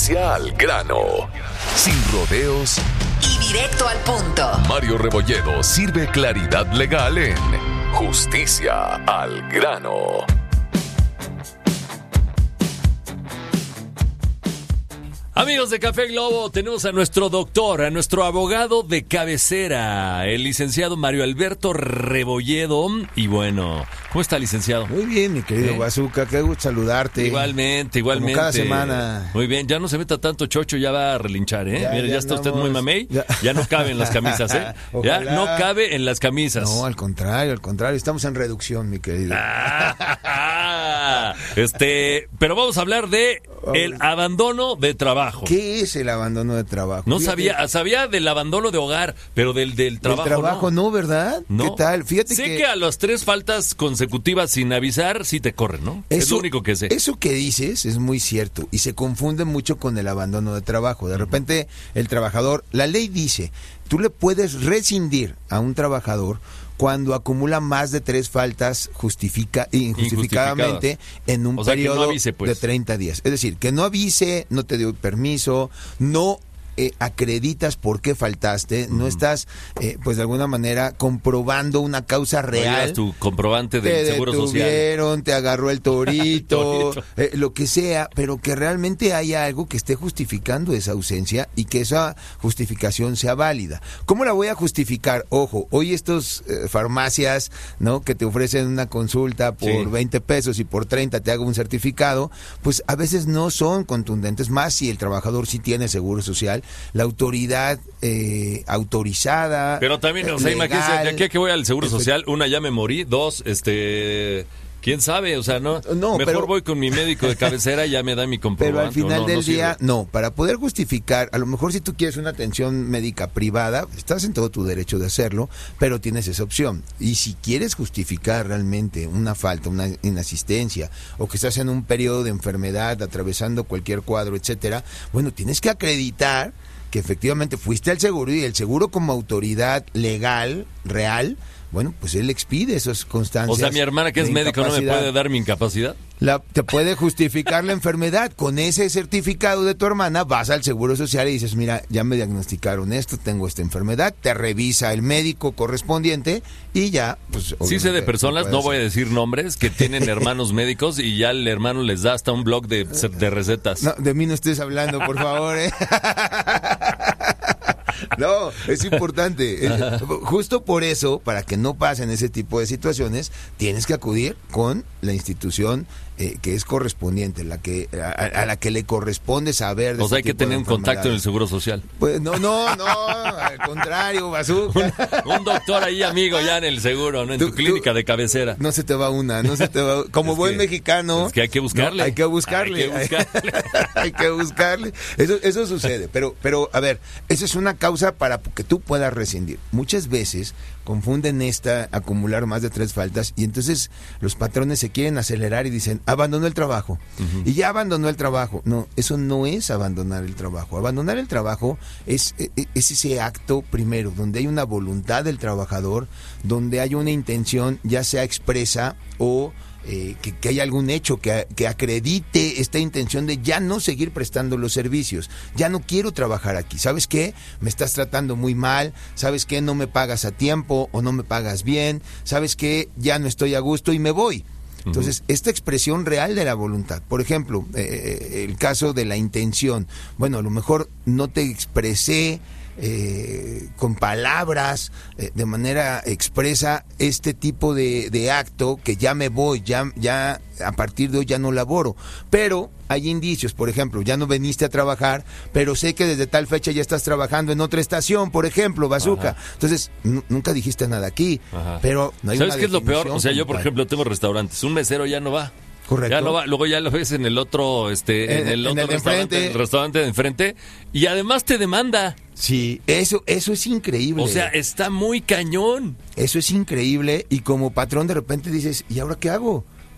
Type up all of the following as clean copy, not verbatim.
Justicia al grano, sin rodeos y directo al punto. Mario Rebolledo sirve claridad legal en Justicia al grano. Amigos de Café Globo, tenemos a nuestro doctor, a nuestro abogado de cabecera, el licenciado Mario Alberto Rebolledo. Y bueno, ¿cómo está, licenciado? Muy bien, mi querido Bazooka, qué gusto saludarte. Igualmente. Como cada semana. Muy bien, ya no se meta tanto chocho, ya va a relinchar, ¿eh? Mira, ya está usted muy mamey, ya no cabe en las camisas, ¿eh? Ya no cabe en las camisas. No, al contrario, estamos en reducción, mi querido. Pero vamos a hablar de el abandono de trabajo. ¿Qué es el abandono de trabajo? No sabía del abandono de hogar, pero del trabajo. Del trabajo no, ¿verdad? No. ¿Qué tal? Fíjate sé que a las 3 faltas consecutivas sin avisar sí te corren, ¿no? Es lo único que sé. Eso que dices es muy cierto y se confunde mucho con el abandono de trabajo. De repente el trabajador, la ley dice, tú le puedes rescindir a un trabajador cuando acumula más de 3 faltas injustificadamente en un periodo no avise, pues, de 30 días. Es decir, que no avise, no te dio permiso, no acreditas por qué faltaste, no estás, pues de alguna manera, comprobando una causa real. No tu comprobante del Seguro Social. Te agarró el torito, lo que sea, pero que realmente haya algo que esté justificando esa ausencia y que esa justificación sea válida. ¿Cómo la voy a justificar? Ojo, hoy estos farmacias, ¿no?, que te ofrecen una consulta por 20 pesos y por 30 te hago un certificado, pues a veces no son contundentes, más si el trabajador sí tiene Seguro Social. La autoridad autorizada. Pero también, o sea, imagínense, de aquí a que voy al Seguro Social, una, ya me morí, 2, quién sabe, o sea, no mejor voy con mi médico de cabecera y ya me da mi comprobante. Pero al final del día, para poder justificar, a lo mejor si tú quieres una atención médica privada, estás en todo tu derecho de hacerlo, pero tienes esa opción. Y si quieres justificar realmente una falta, una inasistencia, o que estás en un periodo de enfermedad, atravesando cualquier cuadro, etcétera, bueno, tienes que acreditar que efectivamente fuiste al seguro y el seguro como autoridad legal, real, bueno, pues él expide esas constancias. O sea, mi hermana que es médico no me puede dar mi incapacidad. Te puede justificar la enfermedad. Con ese certificado de tu hermana vas al Seguro Social y dices, mira, ya me diagnosticaron esto, tengo esta enfermedad, te revisa el médico correspondiente y ya, pues... Sí sé de personas, no voy a decir nombres, que tienen hermanos médicos y ya el hermano les da hasta un blog de recetas. No, de mí no estés hablando, por favor, ¿eh? No, es importante. Justo por eso, para que no pasen ese tipo de situaciones, tienes que acudir con la institución que es correspondiente, a la que le corresponde saber. O sea, hay que tener un contacto en el Seguro Social. Pues no, al contrario, Bazooka. Un doctor ahí, amigo, ya en el seguro, ¿no? En tu clínica de cabecera. No se te va como buen mexicano. Es que hay que buscarle. No, hay que buscarle. Hay que buscarle. Eso sucede. Pero, a ver, esa es una causa para que tú puedas rescindir. Muchas veces confunden acumular más de 3 faltas y entonces los patrones se quieren acelerar y dicen, abandonó el trabajo. Y ya abandonó el trabajo. No, eso no es abandonar el trabajo. Abandonar el trabajo es ese acto primero, donde hay una voluntad del trabajador, donde hay una intención, ya sea expresa o que haya algún hecho que acredite esta intención de ya no seguir prestando los servicios, ya no quiero trabajar aquí, ¿sabes qué? Me estás tratando muy mal, ¿sabes qué? No me pagas a tiempo o no me pagas bien, ¿sabes qué? Ya no estoy a gusto y me voy. Entonces, esta expresión real de la voluntad, por ejemplo, el caso de la intención, bueno, a lo mejor no te expresé con palabras, de manera expresa, este tipo de acto que ya me voy, ya a partir de hoy ya no laboro, pero hay indicios, por ejemplo, ya no viniste a trabajar, pero sé que desde tal fecha ya estás trabajando en otra estación, por ejemplo, Bazooka. Ajá. Entonces, nunca dijiste nada aquí, pero no hay una definición. ¿Sabes qué es lo peor? O sea, yo, por ejemplo, tengo restaurantes, un mesero ya no va. Correcto. Ya no va, luego ya lo ves en el otro, en el otro restaurante de enfrente, y además te demanda. Sí, eso es increíble. O sea, está muy cañón. Eso es increíble y como patrón de repente dices, ¿y ahora qué hago?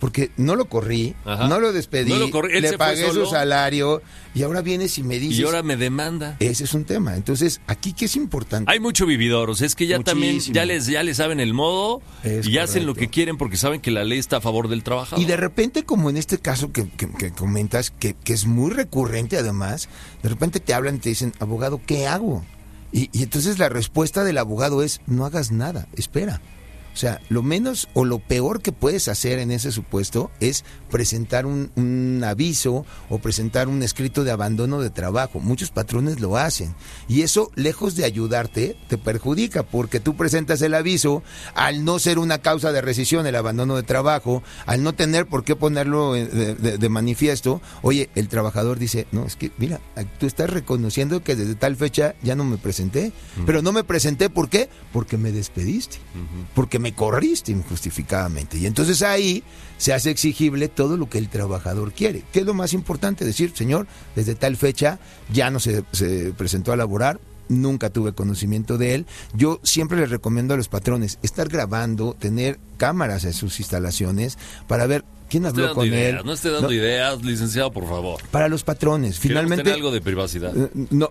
porque no lo corrí, Ajá. no lo despedí, No lo corrí, él le se fue pagué su solo. salario y ahora vienes y me dices... Y ahora me demanda. Ese es un tema. Entonces, aquí que es importante. Hay mucho vividor, o sea, es que ya también Muchísimo. ya les saben el modo Es y hacen lo correcto. que quieren porque saben que la ley está a favor del trabajador. Y de repente, como en este caso que comentas, que es muy recurrente además, de repente te hablan y te dicen, abogado, ¿qué hago? Y entonces la respuesta del abogado es, no hagas nada, espera. O sea, lo menos o lo peor que puedes hacer en ese supuesto es presentar un aviso o presentar un escrito de abandono de trabajo. Muchos patrones lo hacen. Y eso, lejos de ayudarte, te perjudica porque tú presentas el aviso al no ser una causa de rescisión, el abandono de trabajo, al no tener por qué ponerlo de manifiesto. Oye, el trabajador dice, no, es que mira, tú estás reconociendo que desde tal fecha ya no me presenté. Pero no me presenté, ¿por qué? Porque me despediste. Porque me corriste injustificadamente. Y entonces ahí se hace exigible todo lo que el trabajador quiere. ¿Qué es lo más importante? Decir, señor, desde tal fecha ya no se presentó a laborar, nunca tuve conocimiento de él. Yo siempre les recomiendo a los patrones estar grabando, tener cámaras en sus instalaciones para ver quién habló con él. No esté dando ideas, licenciado, por favor. Para los patrones, finalmente... Tener algo de privacidad. No.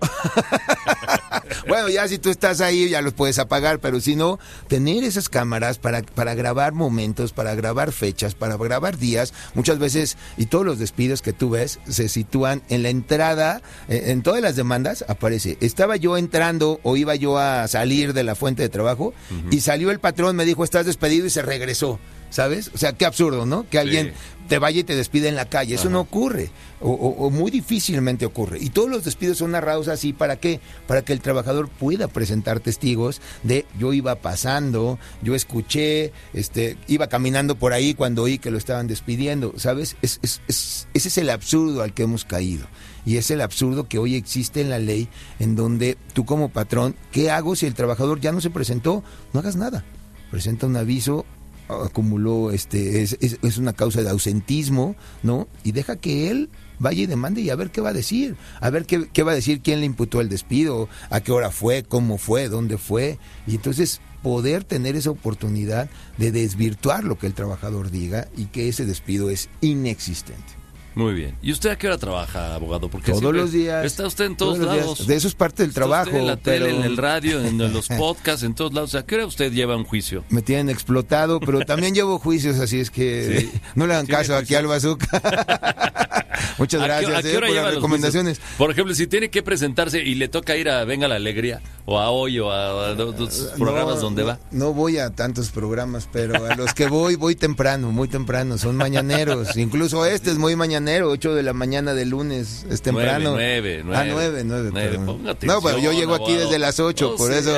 Bueno, ya si tú estás ahí ya los puedes apagar, pero si no, tener esas cámaras para grabar momentos, para grabar fechas, para grabar días, muchas veces, y todos los despidos que tú ves se sitúan en la entrada, en todas las demandas aparece, estaba yo entrando o iba yo a salir de la fuente de trabajo y salió el patrón, me dijo, estás despedido y se regresó. ¿Sabes? O sea, qué absurdo, ¿no? Que alguien te vaya y te despide en la calle. Eso no ocurre. O muy difícilmente ocurre. Y todos los despidos son narrados así. ¿Para qué? Para que el trabajador pueda presentar testigos de yo iba pasando, yo escuché, iba caminando por ahí cuando oí que lo estaban despidiendo. ¿Sabes? Ese es el absurdo al que hemos caído. Y es el absurdo que hoy existe en la ley, en donde tú como patrón, ¿qué hago si el trabajador ya no se presentó? No hagas nada. Presenta un aviso, acumuló, es una causa de ausentismo, ¿no? Y deja que él vaya y demande y a ver qué va a decir, a ver qué va a decir, quién le imputó el despido, a qué hora fue, cómo fue, dónde fue, y entonces poder tener esa oportunidad de desvirtuar lo que el trabajador diga y que ese despido es inexistente. Muy bien. ¿Y usted a qué hora trabaja, abogado? Porque todos los días. Está usted en todos lados. Días. De eso es parte del trabajo. Usted en la pero... tele, en el radio, en los podcasts, en todos lados. ¿A qué hora usted lleva un juicio? Me tienen explotado, pero también llevo juicios, así es que no le hagan caso aquí al Bazooka. Muchas gracias ¿A qué hora por lleva las recomendaciones. Por ejemplo, si tiene que presentarse y le toca ir a Venga la Alegría, o a Hoy, o a los programas donde va. No voy a tantos programas, pero a los que voy temprano, muy temprano. Son mañaneros. Incluso este es muy mañanero, 8 de la mañana de lunes, es temprano. 9. 9. Póngate. No, pero yo llego aquí desde las 8, por eso.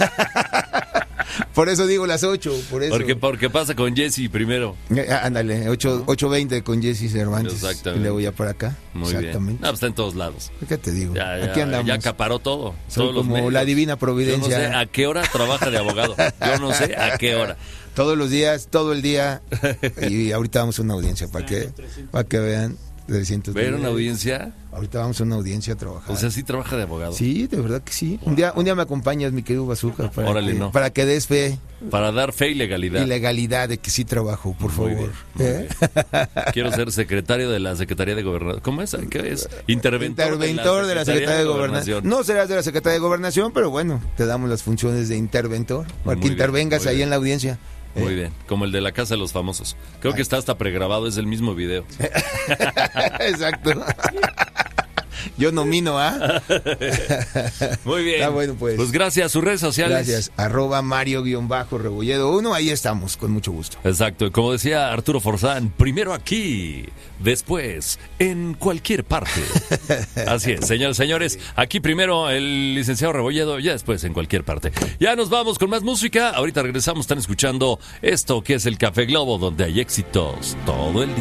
Por eso digo las 8, por eso. Porque pasa con Jesse primero. Ándale, 8:20 con Jesse Cervantes. Exactamente. Y luego ya por acá. Muy exactamente. bien. No, pues está en todos lados. ¿Qué te digo? Aquí andamos. Ya acaparó todo. Soy todos los como medios. la divina providencia. Yo no sé a qué hora trabaja de abogado. Yo no sé a qué hora. Todos los días, todo el día. Y ahorita vamos a una audiencia para que vean. 300 ¿Ver una audiencia? Ahorita vamos a una audiencia a trabajar. O sea, ¿sí trabaja de abogado? Sí, de verdad que sí. Un día me acompañas, mi querido Bazooka, para que des fe. Para dar fe y legalidad. Y legalidad de que sí trabajo, por Muy favor. Bien, muy bien. Quiero ser secretario de la Secretaría de Gobernación. ¿Cómo es? ¿Qué es? Interventor de la Secretaría de Gobernación. No serás de la Secretaría de Gobernación, pero bueno, te damos las funciones de interventor para que intervengas ahí en la audiencia. Muy bien, como el de la Casa de los Famosos. Creo que está hasta pregrabado, es el mismo video. Exacto. Yo nomino, ¿ah? Muy bien. Está bueno, pues. Pues gracias, sus redes sociales. Gracias. @Mario_Rebolledo 1, ahí estamos, con mucho gusto. Exacto, como decía Arturo Forzán, primero aquí, después en cualquier parte. Así es, señores, aquí primero el licenciado Rebolledo, ya después en cualquier parte. Ya nos vamos con más música, ahorita regresamos, están escuchando esto que es el Café Globo, donde hay éxitos todo el día.